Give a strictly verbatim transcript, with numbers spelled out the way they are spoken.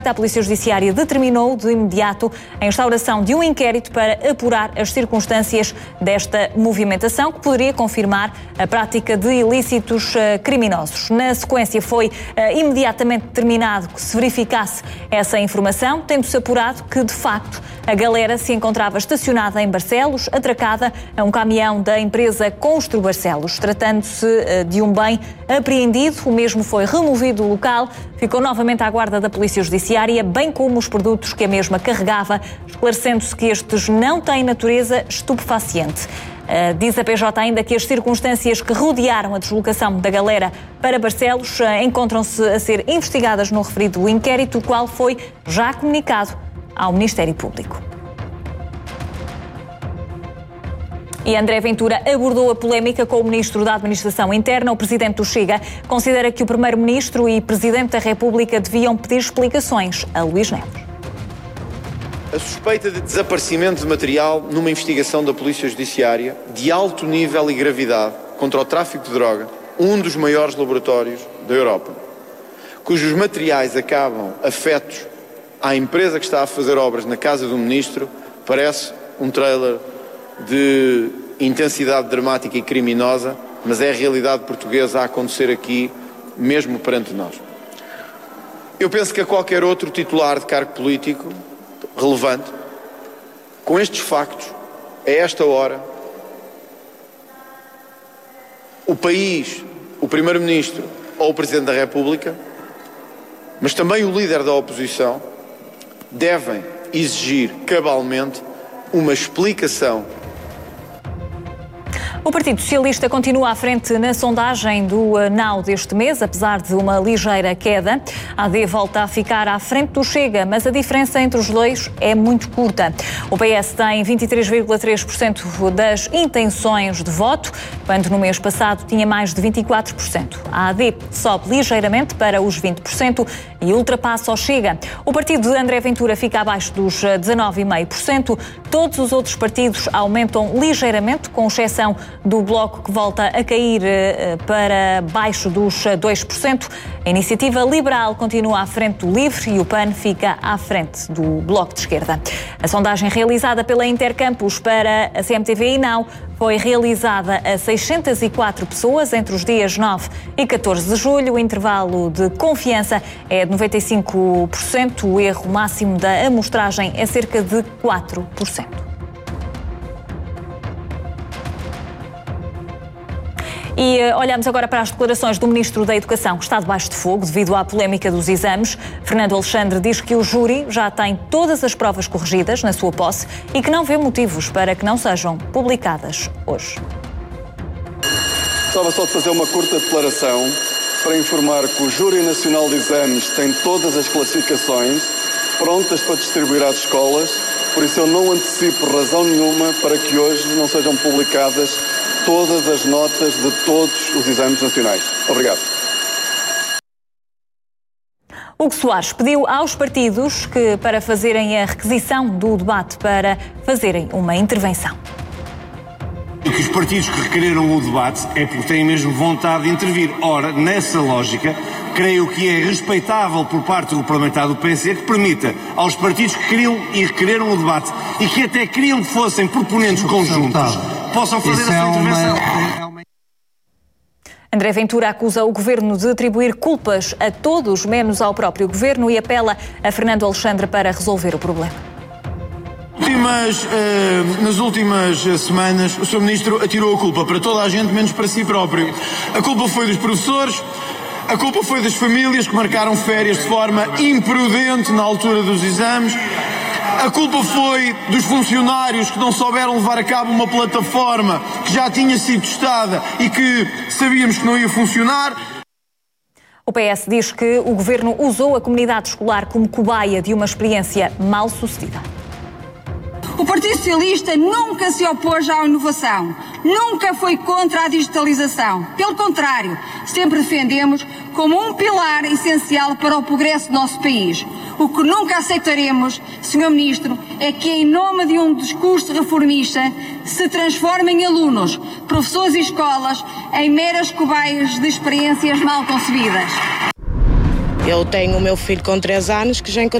A Polícia Judiciária determinou de imediato a instauração de um inquérito para apurar as circunstâncias desta movimentação, que poderia confirmar a prática de ilícitos uh, criminosos. Na sequência, foi uh, imediatamente determinado que se verificasse essa informação, tendo-se apurado que, de facto, a galera se encontrava estacionada em Barcelos, atracada a um caminhão da empresa Constru Barcelos. Tratando-se uh, de um bem apreendido, o mesmo foi removido do local, ficou novamente à guarda da Polícia Judiciária, bem como os produtos que a mesma carregava, esclarecendo-se que estes não têm natureza estupefaciente. Uh, diz a P J ainda que as circunstâncias que rodearam a deslocação da galera para Barcelos uh, encontram-se a ser investigadas no referido inquérito, o qual foi já comunicado ao Ministério Público. E André Ventura abordou a polémica com o Ministro da Administração Interna. O Presidente do Chega considera que o Primeiro-Ministro e Presidente da República deviam pedir explicações a Luís Neves. A suspeita de desaparecimento de material numa investigação da Polícia Judiciária de alto nível e gravidade contra o tráfico de droga, um dos maiores laboratórios da Europa, cujos materiais acabam afetos à empresa que está a fazer obras na casa do Ministro, parece um trailer de intensidade dramática e criminosa, mas é a realidade portuguesa a acontecer aqui, mesmo perante nós. Eu penso que a qualquer outro titular de cargo político relevante, com estes factos, a esta hora, o país, o Primeiro-Ministro ou o Presidente da República, mas também o líder da oposição, devem exigir cabalmente uma explicação. O Partido Socialista continua à frente na sondagem do N A U deste mês, apesar de uma ligeira queda. A AD volta a ficar à frente do Chega, mas a diferença entre os dois é muito curta. O P S tem vinte e três vírgula três por cento das intenções de voto, quando no mês passado tinha mais de vinte e quatro por cento. A AD sobe ligeiramente para os vinte por cento e ultrapassa o Chega. O partido de André Ventura fica abaixo dos dezanove vírgula cinco por cento. Todos os outros partidos aumentam ligeiramente, com exceção do Bloco, que volta a cair para baixo dos dois por cento. A Iniciativa Liberal continua à frente do Livre e o P A N fica à frente do Bloco de Esquerda. A sondagem realizada pela Intercampus para a C M T V e N A U foi realizada a seiscentas e quatro pessoas entre os dias nove e catorze de julho. O intervalo de confiança é de noventa e cinco por cento. O erro máximo da amostragem é cerca de quatro por cento. E uh, olhamos agora para as declarações do Ministro da Educação, que está debaixo de fogo devido à polémica dos exames. Fernando Alexandre diz que o júri já tem todas as provas corrigidas na sua posse e que não vê motivos para que não sejam publicadas hoje. Gostava só de fazer uma curta declaração para informar que o Júri Nacional de Exames tem todas as classificações prontas para distribuir às escolas, por isso eu não antecipo razão nenhuma para que hoje não sejam publicadas todas as notas de todos os exames nacionais. Obrigado. Hugo Soares pediu aos partidos que, para fazerem a requisição do debate, para fazerem uma intervenção. Que os partidos que requereram o debate é porque têm mesmo vontade de intervir. Ora, nessa lógica, creio que é respeitável por parte do parlamentar do P S que permita aos partidos que queriam e requereram o debate e que até queriam que fossem proponentes conjuntos, possam fazer essa intervenção. André Ventura acusa o Governo de atribuir culpas a todos, menos ao próprio Governo, e apela a Fernando Alexandre para resolver o problema. Últimas, uh, nas últimas semanas, o senhor Ministro atirou a culpa para toda a gente, menos para si próprio. A culpa foi dos professores, a culpa foi das famílias que marcaram férias de forma imprudente na altura dos exames. A culpa foi dos funcionários que não souberam levar a cabo uma plataforma que já tinha sido testada e que sabíamos que não ia funcionar. O P S diz que o Governo usou a comunidade escolar como cobaia de uma experiência mal sucedida. O Partido Socialista nunca se opôs à inovação, nunca foi contra a digitalização. Pelo contrário, sempre defendemos como um pilar essencial para o progresso do nosso país. O que nunca aceitaremos, senhor Ministro, é que, em nome de um discurso reformista, se transformem alunos, professores e escolas em meras cobaias de experiências mal concebidas. Eu tenho o meu filho com três anos que já encontrou